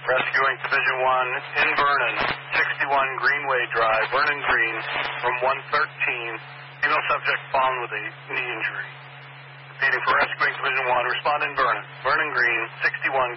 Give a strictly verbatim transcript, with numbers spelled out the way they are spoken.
Rescuing Division one in Vernon, sixty-one Greenway Drive, Vernon Green, from one thirteen. Female subject found with a knee injury. Repeating for Rescuing Division one, respond in Vernon. Vernon Green, sixty-one